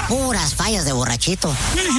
Puras fallas de borrachito.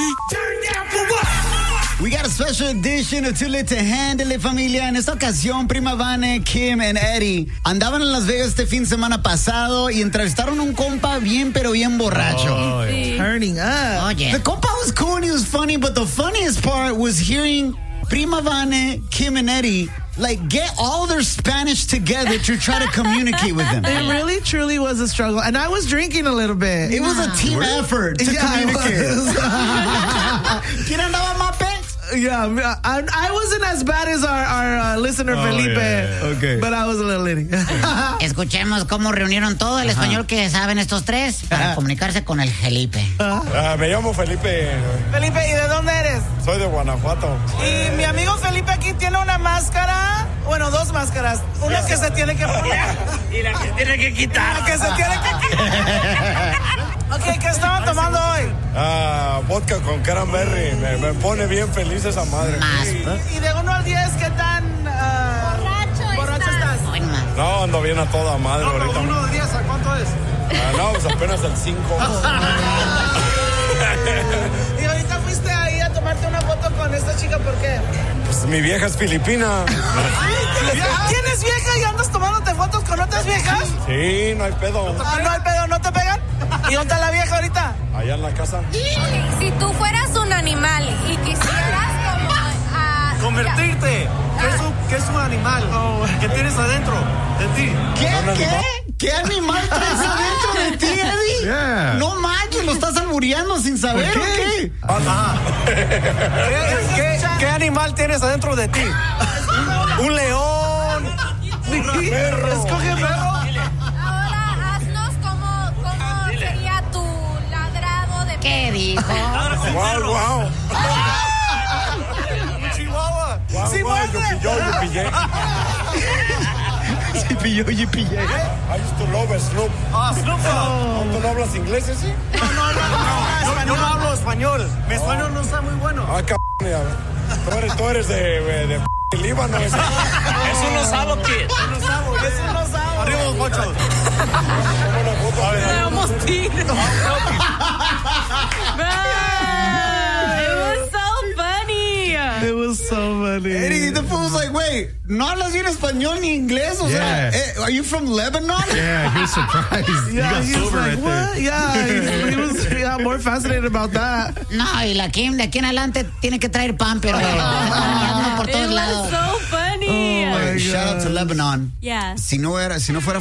We got a special edition of Too Lit to Handle It, familia. En esta ocasión, Prima Vane, Kim y Eddie andaban en Las Vegas este fin de semana pasado y entrevistaron a un compa bien, pero bien borracho. Sí. Turning up. Oye. The compa was cool and he was funny, but the funniest part was hearing Prima Vane, Kim and Eddie get all their Spanish together to try to communicate with them. It really, truly was a struggle. And I was drinking a little bit. It was a team effort to communicate. ¿Quién andaba más pe? Yeah, I wasn't as bad as our listener Felipe, Okay. but I was a little litty. Escuchemos cómo reunieron todo el español que saben estos tres para comunicarse con el Felipe. Me llamo Felipe. Felipe, ¿y de dónde eres? Soy de Guanajuato. Y mi amigo Felipe aquí tiene una máscara, bueno, dos máscaras. Una que se tiene que poner Y la que tiene que quitar. la que se tiene que quitar. Ok, ¿qué estaban tomando hoy? Vodka con cranberry. Me pone bien feliz esa madre. Más. Y de 1 al 10, ¿qué tan borracho estás? Hoy más. No, ando bien a toda madre ahorita. 1 de 10, ¿a cuánto es? No, pues apenas el 5. Y ahorita fuiste ahí a tomarte una foto con esta chica, ¿por qué? Pues mi vieja es filipina. ¿Tienes vieja y andas tomándote fotos con otras viejas? Sí, no hay pedo. No hay pedo, ¿no te pegan? ¿Y dónde está la vieja ahorita? Allá en la casa. Si tú fueras un animal y quisieras como Convertirte. ¿Qué es un animal? ¿Qué tienes adentro de ti? ¿Qué animal traes adentro de ti, Eddie? Yeah. No manches, lo estás albureando sin saber, ¿o qué? ¿Qué animal tienes adentro de ti? Un león. Un perro. Escoge perro. ahora haznos como sería tu ladrado de ¿Qué dijo? Wow. Un chihuahua. Sí, yo pillé. Sí, pilló. I used to love Snoop. Snoop Dogg. ¿Tú no hablas inglés, sí? Yo no hablo español. Mi español no está muy bueno. Cabrón. Tú eres de Líbano. Es un osado, kid. Es un osado. Arriba los mochos. Le damos tiro. It was so funny. Eddie, the fool was like, wait, no hablas bien español ni inglés? O sea, are you from Lebanon? Yeah, he was surprised. Yeah, he was like, right what? there. Yeah, he was more fascinated about that. No, y la Kim de aquí en adelante tiene que traer pan, pero por todos lados. So funny. Oh, my Shout out to God. Lebanon. Yeah. Si no fuera